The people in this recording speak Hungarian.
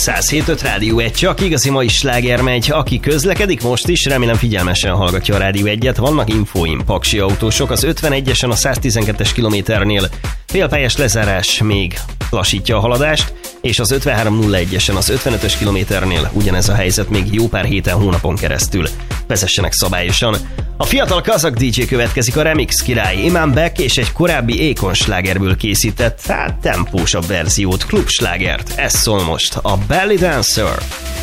107.5 Rádió 1, csak igazi mai sláger megy. Aki közlekedik most is, remélem figyelmesen hallgatja a Rádió 1-et. Vannak infóim, paksi autósok, az 51-esen a 112-es kilométernél félpályás lezárás még lassítja a haladást, és az 53.01-esen az 55-ös kilométernél ugyanez a helyzet még jó pár héten, hónapon keresztül. Vezessenek szabályosan. A fiatal kazak DJ következik, a remix király Iman Beck és egy korábbi Akon slágerből készített, tempósabb verziót, klubslágert. Ez szól most, a Belly Dancer.